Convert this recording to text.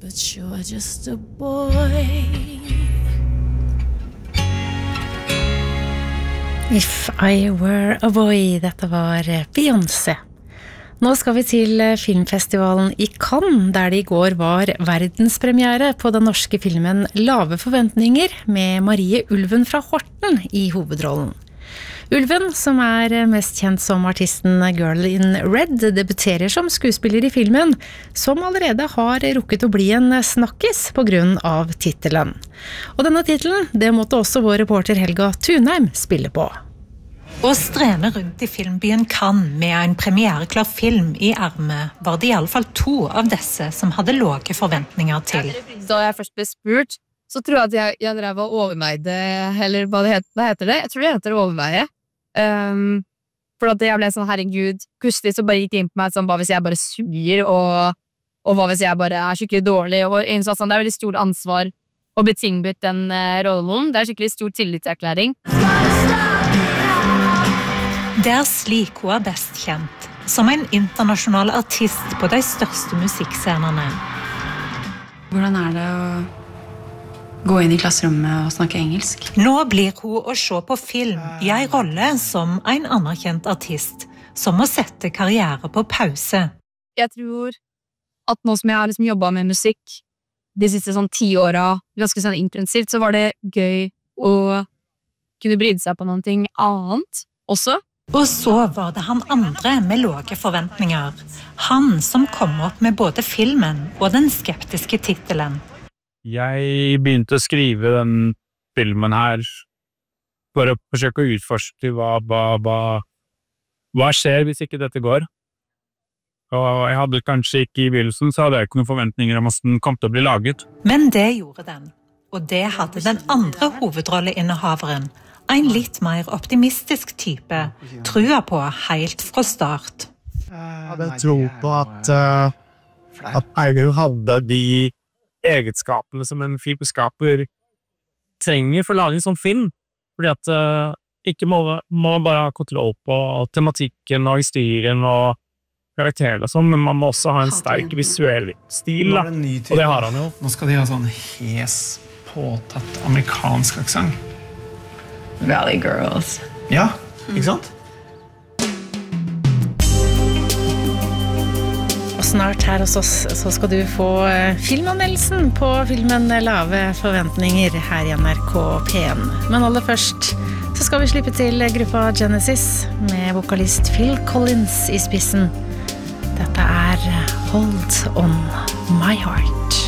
But you're just a boy. If I Were a Boy, dette var Beyoncé. Nå skal vi til filmfestivalen i Cannes, der det i går var verdenspremiere på den norske filmen Lave forventninger, med Marie Ulven fra Horten i hovedrollen. Ulven, som mest kjent som artisten Girl in Red, debuterer som skuespiller i filmen, som allerede har rukket å bli en snakkis på grunn av titelen. Og denne titelen, det måtte også vår reporter Helga Thunheim spille på. Å strene rundt i filmbyen Cannes med en premiereklar film i ermet var det i alle fall 2 av disse som hadde lave forventninger til. Da jeg først ble spurt, så tror jeg at jeg drev og overveide, eller hva heter det? Jeg tror det heter overveie. For at jeg ble sånn, herregud, plutselig så bare gikk det inn på meg sånn, hva hvis jeg bare suger, og hva hvis jeg bare skikkelig dårlig, og sånn, det veldig stort ansvar å bli tilbudt den rollen. Det skikkelig stor tillitserklæring. Det slik hun best kjent, som en internasjonal artist på de største musikkscenene. Hvordan det å gå inn i klasserommet og snakke engelsk? Nå blir hun å se på film i en rolle som en anerkjent artist, som må sette karriere på pause. Jeg tror at nå som jeg har jobbet med musikk de siste 10 årene, ganske intensivt, så var det gøy å kunne bryde seg på noe annet også. Og så var det han andre med lave forventninger. Han som kom opp med både filmen og den skeptiske titelen. Jeg begynte å skrive den filmen her for å forsøke å utforske hva skjer hvis ikke dette går. Og jeg hadde kanskje ikke i begynnelsen, så hadde jeg ikke noen forventninger om at den kom til å bli laget. Men det gjorde den, og det hadde den andre hovedrolleinnehaveren, en litt mer optimistisk type, trua på helt fra start. Jeg hadde tro på at Eiger hadde de egenskapene som en filmskaper trenger for å lage en sånn film, fordi at ikke må bare ha kontroll på tematikken og historien og karakterer og sånn, men man må også ha en sterk visuell stil, da. Og det har han jo. Nå skal de ha sånn hes, påtatt amerikansk aksent. Valley Girls. Ja, ikke sant? Og snart her hos oss så skal du få filmanmeldelsen på filmen Lave forventninger her i NRK P1. Men aller først så skal vi slippe til gruppa Genesis med vokalist Phil Collins i spissen. Dette Hold on My Heart.